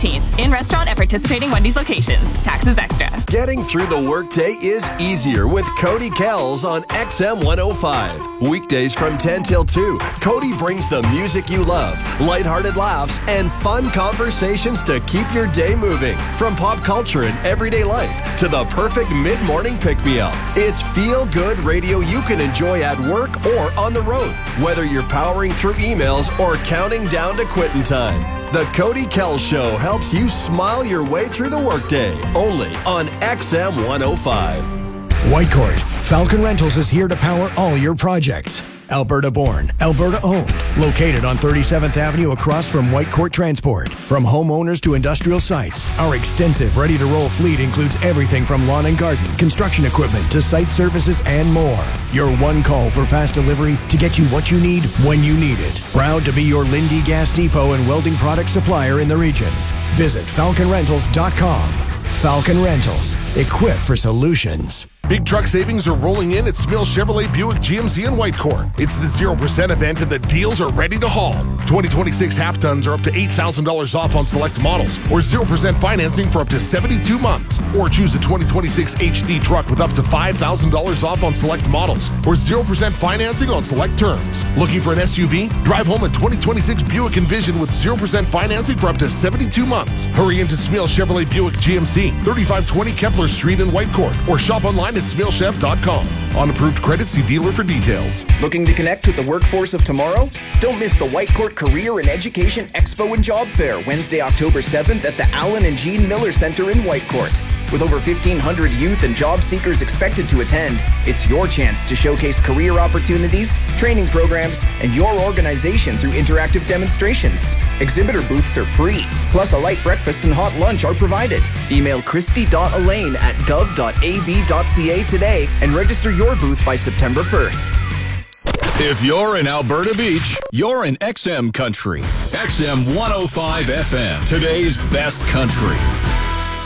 15th. In restaurant at participating Wendy's locations. Taxes extra. Getting through the workday is easier with Cody Kells on XM 105. Weekdays from 10 till 2, Cody brings the music you love, lighthearted laughs, and fun conversations to keep your day moving. From pop culture and everyday life to the perfect mid-morning pick-me-up. It's feel-good radio you can enjoy at work or on the road, whether you're powering through emails or counting down to quitting time. The Cody Kells Show helps you smile your way through the workday, only on XM 105. Whitecourt, Falcon Rentals is here to power all your projects. Alberta born, Alberta owned. Located on 37th Avenue across from Whitecourt Transport. From homeowners to industrial sites, our extensive ready-to-roll fleet includes everything from lawn and garden, construction equipment to site services and more. Your one call for fast delivery to get you what you need when you need it. Proud to be your Lindy Gas Depot and welding product supplier in the region. Visit falconrentals.com. Falcon Rentals, equipped for solutions. Big truck savings are rolling in at Smil Chevrolet Buick GMC in Whitecourt. It's the 0% event and the deals are ready to haul. 2026 half-tons are up to $8,000 off on select models, or 0% financing for up to 72 months. Or choose a 2026 HD truck with up to $5,000 off on select models, or 0% financing on select terms. Looking for an SUV? Drive home a 2026 Buick Envision with 0% financing for up to 72 months. Hurry into Smil Chevrolet Buick GMC, 3520 Kepler Street in Whitecourt, or shop online at smilchef.com. On approved credit, see dealer for details. Looking to connect with the workforce of tomorrow? Don't miss the Whitecourt Career and Education Expo and Job Fair, Wednesday, October 7th at the Allen and Jean Miller Center in Whitecourt. With over 1,500 youth and job seekers expected to attend, it's your chance to showcase career opportunities, training programs, and your organization through interactive demonstrations. Exhibitor booths are free, plus a light breakfast and hot lunch are provided. Email christy.elaine@gov.ab.ca today and register your booth by September 1st. If you're in Alberta Beach, you're in XM Country. XM 105 FM, today's best country.